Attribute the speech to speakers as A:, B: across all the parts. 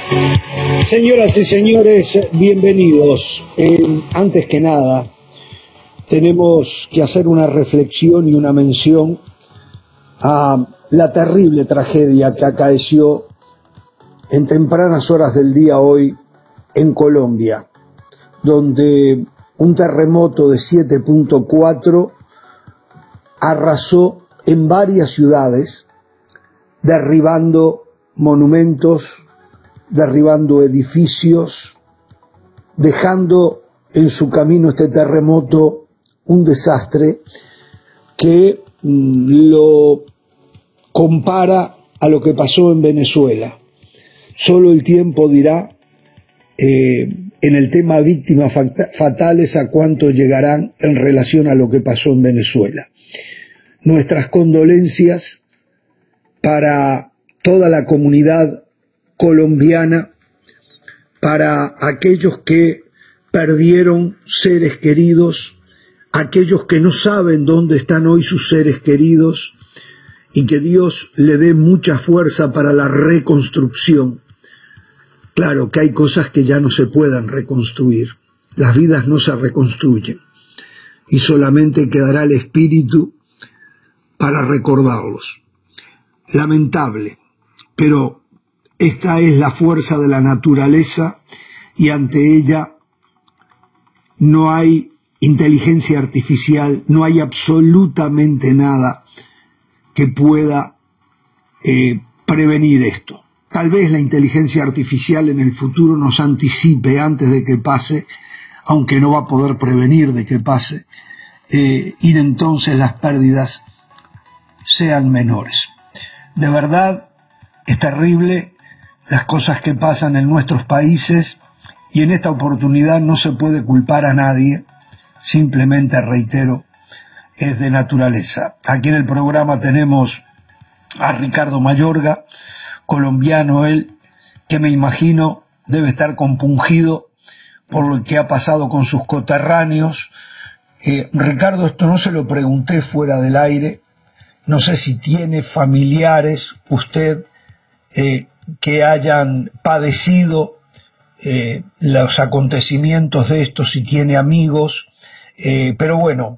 A: Señoras y señores, bienvenidos. Antes que nada, tenemos que hacer una reflexión y una mención a la terrible tragedia que acaeció en tempranas horas del día hoy en Colombia, donde un terremoto de 7.4 arrasó en varias ciudades, derribando monumentos, derribando edificios, dejando en su camino este terremoto un desastre que lo compara a lo que pasó en Venezuela. Solo el tiempo dirá en el tema víctimas fatales a cuánto llegarán en relación a lo que pasó en Venezuela. Nuestras condolencias para toda la comunidad colombiana, para aquellos que perdieron seres queridos, aquellos que no saben dónde están hoy sus seres queridos, y que Dios le dé mucha fuerza para la reconstrucción. Claro que hay cosas que ya no se puedan reconstruir, las vidas no se reconstruyen, y solamente quedará el espíritu para recordarlos. Lamentable, pero esta es la fuerza de la naturaleza y ante ella no hay inteligencia artificial, no hay absolutamente nada que pueda prevenir esto. Tal vez la inteligencia artificial en el futuro nos anticipe antes de que pase, aunque no va a poder prevenir de que pase, y entonces las pérdidas sean menores. De verdad, es terrible las cosas que pasan en nuestros países y en esta oportunidad no se puede culpar a nadie, simplemente, reitero, es de naturaleza. Aquí en el programa tenemos a Ricardo Mayorga, colombiano él, que me imagino debe estar compungido por lo que ha pasado con sus coterráneos. Ricardo, esto no se lo pregunté fuera del aire, no sé si tiene familiares usted que hayan padecido los acontecimientos de esto, si tiene amigos, pero bueno,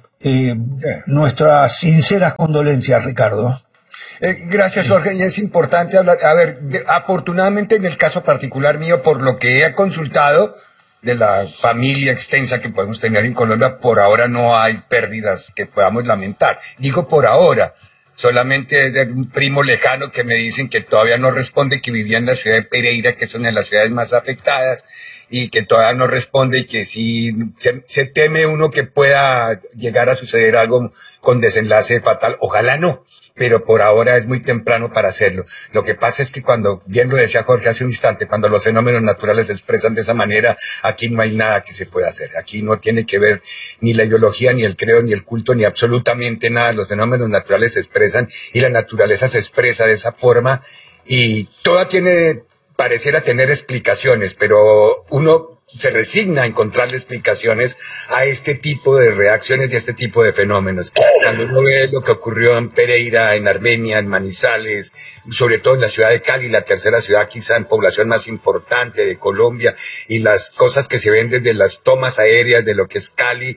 A: nuestras sinceras condolencias, Ricardo.
B: Gracias, Jorge, y es importante hablar. A ver, afortunadamente en el caso particular mío, por lo que he consultado de la familia extensa que podemos tener en Colombia, por ahora no hay pérdidas que podamos lamentar. Digo por ahora. Solamente es de un primo lejano que me dicen que todavía no responde, que vivía en la ciudad de Pereira, que es una de las ciudades más afectadas, y que todavía no responde, y que sí se teme uno que pueda llegar a suceder algo con desenlace fatal. Ojalá no, pero por ahora es muy temprano para hacerlo. Lo que pasa es que cuando, bien lo decía Jorge hace un instante, cuando los fenómenos naturales se expresan de esa manera, aquí no hay nada que se pueda hacer. Aquí no tiene que ver ni la ideología, ni el credo, ni el culto, ni absolutamente nada. Los fenómenos naturales se expresan y la naturaleza se expresa de esa forma, y toda pareciera tener explicaciones, pero uno se resigna a encontrarle explicaciones a este tipo de reacciones y a este tipo de fenómenos. Cuando uno ve lo que ocurrió en Pereira, en Armenia, en Manizales, sobre todo en la ciudad de Cali, la tercera ciudad quizá en población más importante de Colombia, y las cosas que se ven desde las tomas aéreas de lo que es Cali,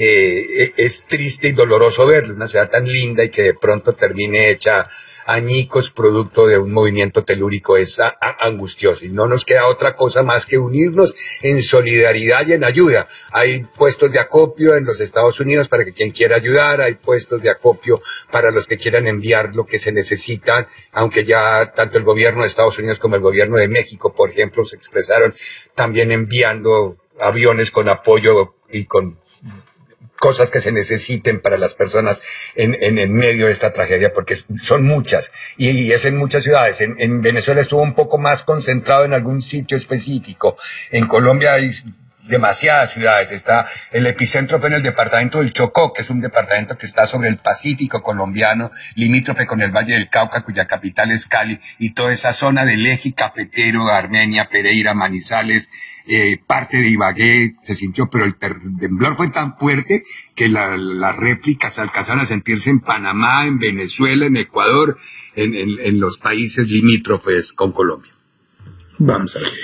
B: es triste y doloroso verlo, una ciudad tan linda y que de pronto termine hecha añicos producto de un movimiento telúrico. Es angustioso, y no nos queda otra cosa más que unirnos en solidaridad y en ayuda. Hay puestos de acopio en los Estados Unidos para que quien quiera ayudar, hay puestos de acopio para los que quieran enviar lo que se necesita, aunque ya tanto el gobierno de Estados Unidos como el gobierno de México, por ejemplo, se expresaron también enviando aviones con apoyo y con cosas que se necesiten para las personas en medio de esta tragedia, porque son muchas, y es en muchas ciudades. En Venezuela estuvo un poco más concentrado en algún sitio específico. En Colombia hay demasiadas ciudades. Está el epicentro fue en el departamento del Chocó, que es un departamento que está sobre el Pacífico colombiano, limítrofe con el Valle del Cauca, cuya capital es Cali, y toda esa zona del eje cafetero, Armenia, Pereira, Manizales, parte de Ibagué se sintió, pero el temblor fue tan fuerte que las réplicas alcanzaron a sentirse en Panamá, en Venezuela, en Ecuador, en los países limítrofes con Colombia.
C: Vamos a ver.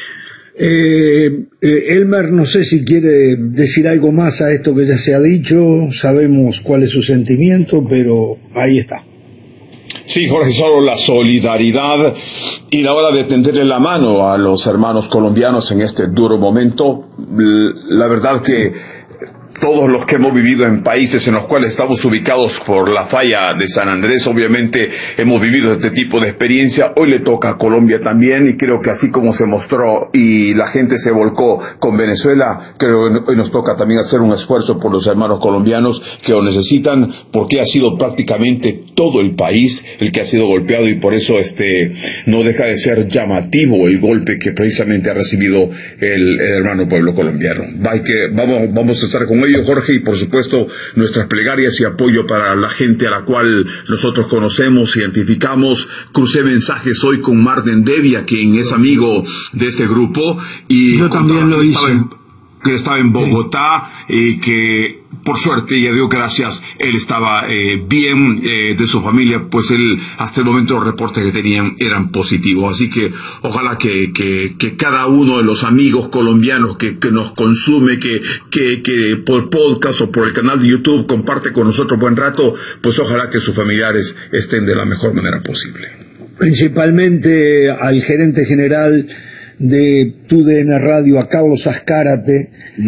A: Elmer, no sé si quiere decir algo más a esto que ya se ha dicho, sabemos cuál es su sentimiento, pero ahí está.
D: Sí, Jorge, solo la solidaridad y la hora de tenderle la mano a los hermanos colombianos en este duro momento. La verdad que todos los que hemos vivido en países en los cuales estamos ubicados por la falla de San Andrés, obviamente hemos vivido este tipo de experiencia. Hoy le toca a Colombia también, y creo que así como se mostró y la gente se volcó con Venezuela, creo que hoy nos toca también hacer un esfuerzo por los hermanos colombianos que lo necesitan, porque ha sido prácticamente todo el país el que ha sido golpeado, y por eso no deja de ser llamativo el golpe que precisamente ha recibido el hermano pueblo colombiano. Vamos a estar con ellos, Jorge, y por supuesto nuestras plegarias y apoyo para la gente a la cual nosotros conocemos, identificamos. Crucé mensajes hoy con Marden Devia, quien es amigo de este grupo, y
A: yo también lo hice.
D: Que estaba en Bogotá, que por suerte, ya dio gracias, él estaba bien, de su familia, pues él, hasta el momento los reportes que tenían eran positivos. Así que ojalá que cada uno de los amigos colombianos que nos consume, que por podcast o por el canal de YouTube comparte con nosotros buen rato, pues ojalá que sus familiares estén de la mejor manera posible.
A: Principalmente al gerente general de TUDN Radio, a Carlos Azcárate,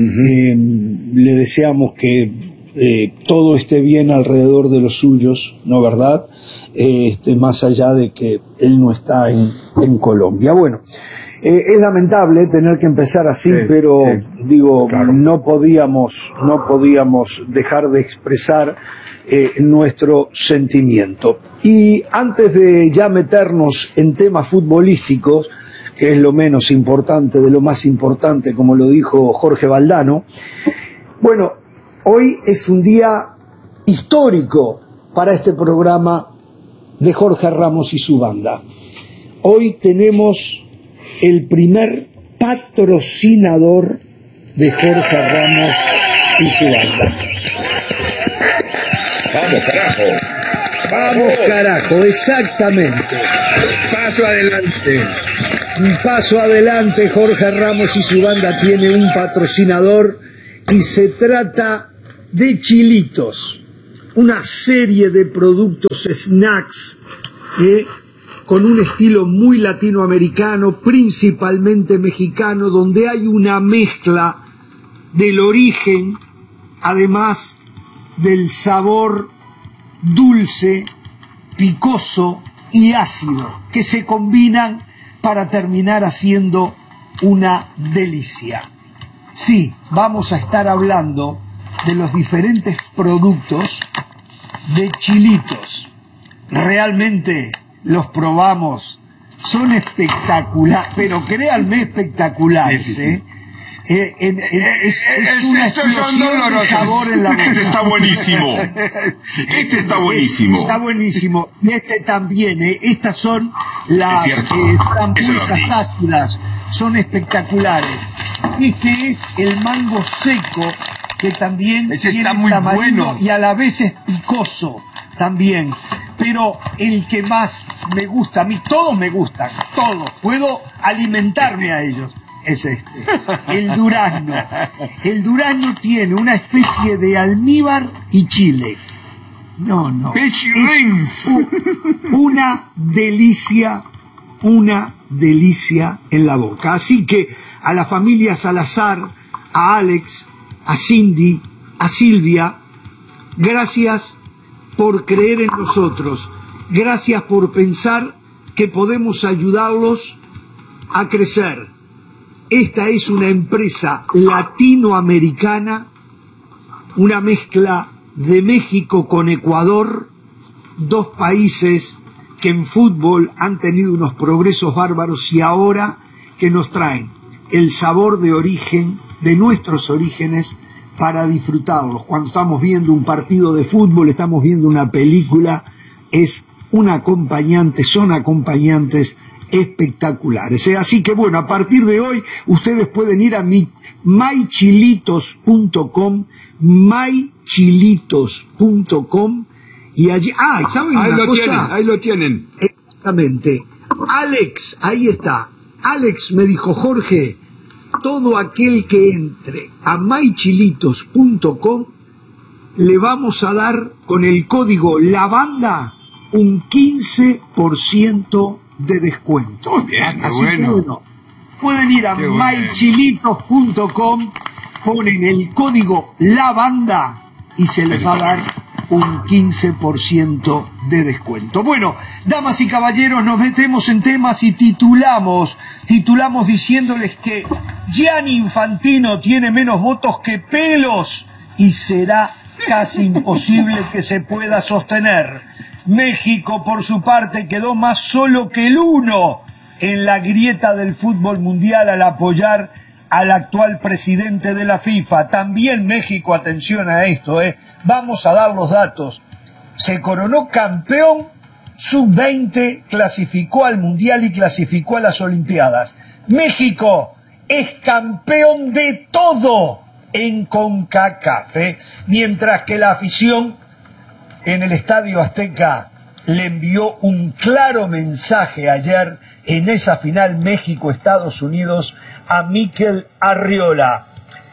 A: le deseamos que todo esté bien alrededor de los suyos, ¿no verdad? Más allá de que él no está en Colombia. Bueno, es lamentable tener que empezar así, pero digo, claro, no podíamos dejar de expresar nuestro sentimiento. Y antes de ya meternos en temas futbolísticos, que es lo menos importante de lo más importante, como lo dijo Jorge Valdano. Bueno, hoy es un día histórico para este programa de Jorge Ramos y su banda. Hoy tenemos el primer patrocinador de Jorge Ramos y su banda.
D: ¡Vamos, carajo!
A: ¡Vamos, carajo! Exactamente.
B: Paso adelante.
A: Un paso adelante, Jorge Ramos y su banda tiene un patrocinador, y se trata de Chilitos, una serie de productos snacks con un estilo muy latinoamericano, principalmente mexicano, donde hay una mezcla del origen, además del sabor dulce, picoso y ácido, que se combinan para terminar haciendo una delicia. Sí, vamos a estar hablando de los diferentes productos de Chilitos. Realmente los probamos, son espectaculares, pero créanme, espectaculares,
D: sí.
A: Es una explosión de sabor en la boca.
D: Este está buenísimo.
A: Está buenísimo. Y también, estas son las frambuesas ácidas, son espectaculares. Este es el mango seco, que también
B: está muy bueno
A: y a la vez es picoso también. Pero el que más me gusta, a mí todos me gustan, todos, puedo alimentarme a ellos. Es el durazno. El durazno tiene una especie de almíbar y chile. No. Es una delicia en la boca. Así que a la familia Salazar, a Alex, a Cindy, a Silvia, gracias por creer en nosotros. Gracias por pensar que podemos ayudarlos a crecer. Esta es una empresa latinoamericana, una mezcla de México con Ecuador, dos países que en fútbol han tenido unos progresos bárbaros y ahora que nos traen el sabor de origen, de nuestros orígenes, para disfrutarlos. Cuando estamos viendo un partido de fútbol, estamos viendo una película, son acompañantes espectaculares. Así que bueno, a partir de hoy ustedes pueden ir a mychilitos.com, y allí, ¿saben una cosa?
B: Ahí lo tienen.
A: Exactamente. Alex, ahí está. Alex me dijo, Jorge, todo aquel que entre a mychilitos.com le vamos a dar con el código LAVANDA un 15% de descuento.
B: Muy bien,
A: Así
B: bueno.
A: que bueno, pueden ir a mychilitos.com, ponen el código LAVANDA y se les va a dar un 15% de descuento. Bueno, damas y caballeros, nos metemos en temas y titulamos diciéndoles que Gianni Infantino tiene menos votos que pelos y será casi imposible que se pueda sostener. México, por su parte, quedó más solo que el uno en la grieta del fútbol mundial al apoyar al actual presidente de la FIFA. También México, atención a esto, vamos a dar los datos. Se coronó campeón sub-20, clasificó al mundial y clasificó a las Olimpiadas. México es campeón de todo en CONCACAF, mientras que la afición en el Estadio Azteca le envió un claro mensaje ayer en esa final México-Estados Unidos a Mikel Arriola.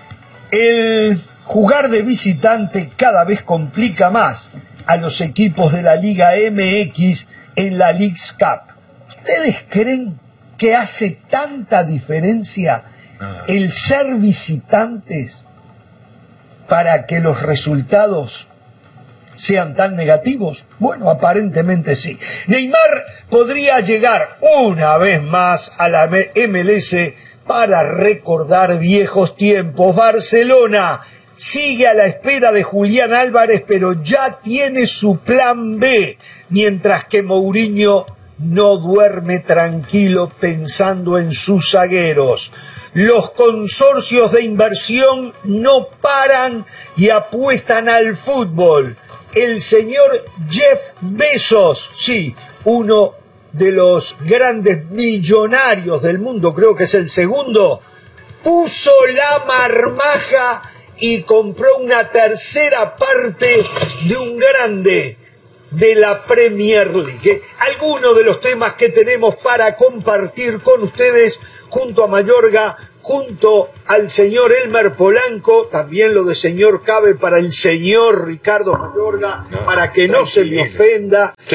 A: El jugar de visitante cada vez complica más a los equipos de la Liga MX en la Leagues Cup. ¿Ustedes creen que hace tanta diferencia el ser visitantes para que los resultados sean tan negativos? Bueno, aparentemente sí. Neymar podría llegar una vez más a la MLS para recordar viejos tiempos. Barcelona sigue a la espera de Julián Álvarez, pero ya tiene su plan B, mientras que Mourinho no duerme tranquilo pensando en sus zagueros. Los consorcios de inversión no paran y apuestan al fútbol. El señor Jeff Bezos, sí, uno de los grandes millonarios del mundo, creo que es el segundo, puso la marmaja y compró una tercera parte de un grande de la Premier League. Algunos de los temas que tenemos para compartir con ustedes junto a Mayorga, junto al señor Elmer Polanco, también lo de señor cabe para el señor Ricardo Mayorga, para que no se me ofenda.
B: Sí,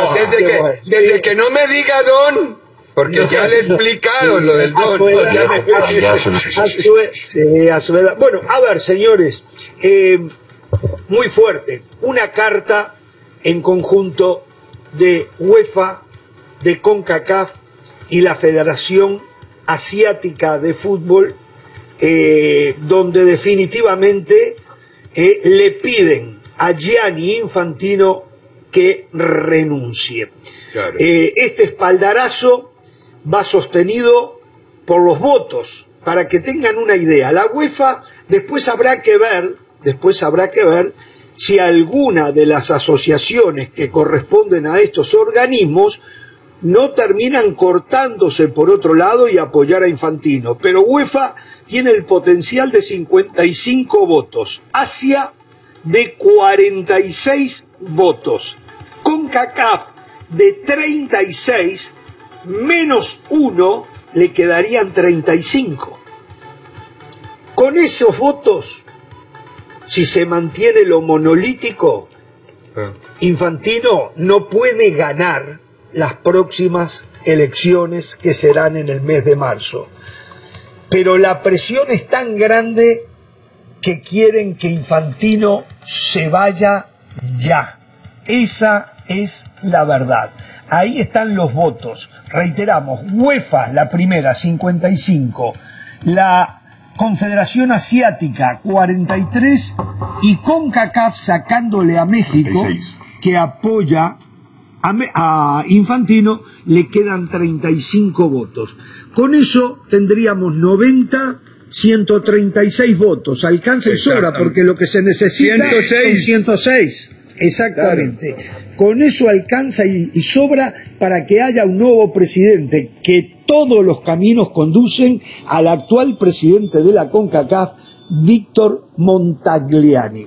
B: desde que no me diga don, porque ya le he explicado lo del don.
A: A su edad. Bueno, a ver, señores, muy fuerte, una carta en conjunto de UEFA, de CONCACAF y la Federación Asiática de Fútbol, donde definitivamente le piden a Gianni Infantino que renuncie. Claro. Este espaldarazo va sostenido por los votos, para que tengan una idea. La UEFA después habrá que ver si alguna de las asociaciones que corresponden a estos organismos no terminan cortándose por otro lado y apoyar a Infantino. Pero UEFA tiene el potencial de 55 votos, Asia de 46 votos, CONCACAF de 36, menos 1 le quedarían 35. Con esos votos, si se mantiene lo monolítico, Infantino no puede ganar las próximas elecciones que serán en el mes de marzo. Pero la presión es tan grande que quieren que Infantino se vaya ya. Esa es la verdad. Ahí están los votos. Reiteramos, UEFA, la primera, 55. La Confederación Asiática, 43. Y CONCACAF, sacándole a México, 36, que apoya a Infantino, le quedan 35 votos. Con eso tendríamos 90, 136 votos. Alcanza y sobra, porque lo que se necesita son 106. Exactamente. Claro. Con eso alcanza y sobra para que haya un nuevo presidente, que todos los caminos conducen al actual presidente de la CONCACAF, Víctor Montagliani.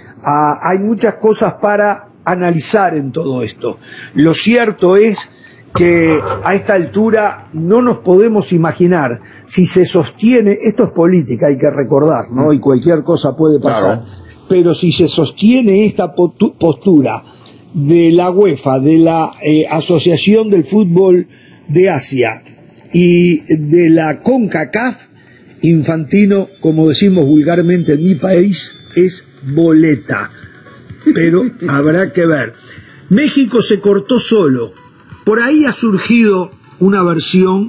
A: Hay muchas cosas para analizar en todo esto. Lo cierto es que a esta altura no nos podemos imaginar si se sostiene, esto es política, hay que recordar, ¿no? Y cualquier cosa puede pasar, claro. Pero si se sostiene esta postura de la UEFA, de la Asociación del Fútbol de Asia y de la CONCACAF, Infantino, como decimos vulgarmente en mi país, es boleta. Pero habrá que ver. México se cortó solo. Por ahí ha surgido una versión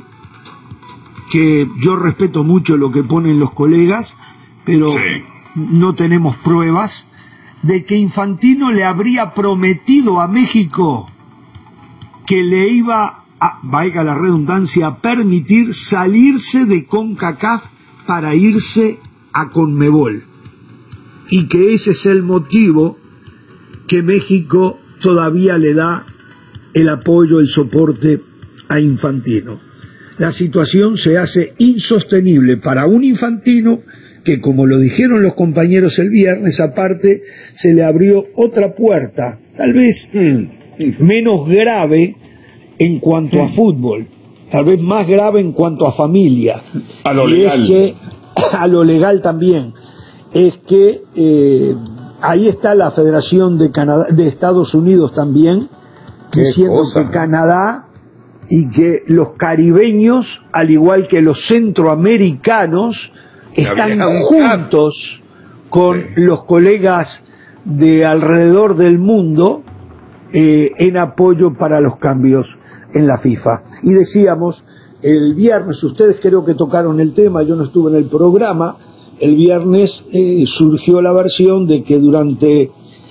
A: que yo respeto mucho lo que ponen los colegas, pero sí, no tenemos pruebas de que Infantino le habría prometido a México que le iba a, valga la redundancia, a permitir salirse de CONCACAF para irse a CONMEBOL, y que ese es el motivo que México todavía le da el apoyo, el soporte a Infantino. La situación se hace insostenible para un Infantino que, como lo dijeron los compañeros el viernes, aparte se le abrió otra puerta, tal vez menos grave en cuanto a fútbol, tal vez más grave en cuanto a familia.
D: A lo legal.
A: Es que, a lo legal también. Es que ahí está la Federación de Canadá, de Estados Unidos también, diciendo que Canadá y que los caribeños, al igual que los centroamericanos, están juntos con los colegas de alrededor del mundo en apoyo para los cambios en la FIFA. Y decíamos, el viernes, ustedes creo que tocaron el tema, yo no estuve en el programa, el viernes surgió la versión de que durante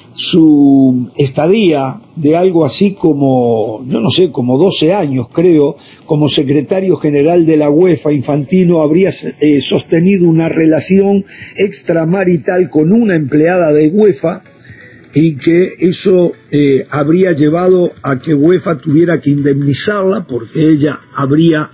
A: su estadía de algo así como, yo no sé, como 12 años creo, como secretario general de la UEFA, Infantino habría sostenido una relación extramarital con una empleada de UEFA, y que eso habría llevado a que UEFA tuviera que indemnizarla porque ella habría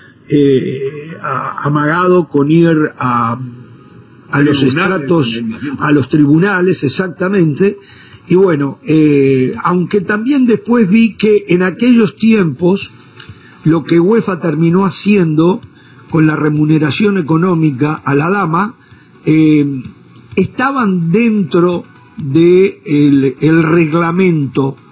A: amagado con ir a los estratos, a los tribunales, exactamente. Y bueno, aunque también después vi que en aquellos tiempos lo que UEFA terminó haciendo con la remuneración económica a la dama, estaban dentro del el reglamento